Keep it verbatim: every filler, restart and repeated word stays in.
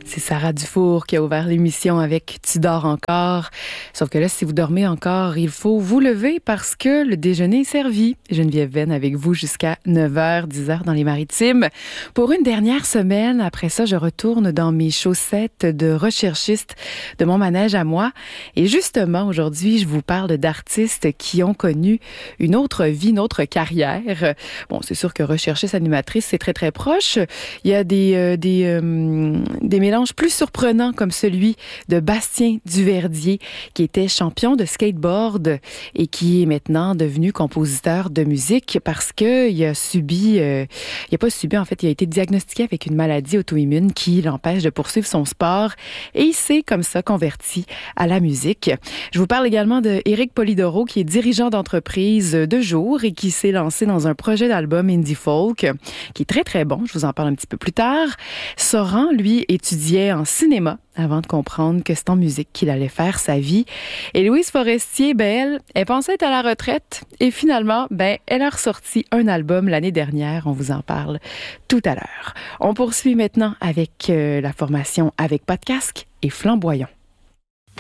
C'est Sarah Dufour qui a ouvert l'émission avec Tu dors encore. Sauf que là, si vous dormez encore, il faut vous lever parce que le déjeuner est servi. Geneviève Venn avec vous jusqu'à neuf heures, dix heures dans les Maritimes. Pour une dernière semaine, après ça, je retourne dans mes chaussettes de recherchiste de mon manège à moi. Et justement, aujourd'hui, je vous parle d'artistes qui ont connu une autre vie, une autre carrière. Bon, c'est sûr que recherchiste animatrice, c'est très, très proche. Il y a des, euh, des, euh, des mélanges plus surprenant comme celui de Bastien Duverdier, qui était champion de skateboard et qui est maintenant devenu compositeur de musique parce qu'il a subi, euh, il n'a pas subi, en fait, il a été diagnostiqué avec une maladie auto-immune qui l'empêche de poursuivre son sport et il s'est comme ça converti à la musique. Je vous parle également de Éric Polidoro, qui est dirigeant d'entreprise de jour et qui s'est lancé dans un projet d'album indie folk qui est très, très bon. Je vous en parle un petit peu plus tard. Soran, lui, étudiait en cinéma avant de comprendre que c'est en musique qu'il allait faire sa vie. Et Louise Forestier, ben elle, elle pensait être à la retraite et finalement, ben elle a ressorti un album l'année dernière. On vous en parle tout à l'heure. On poursuit maintenant avec euh, la formation Avec pas de casque et Flamboyant.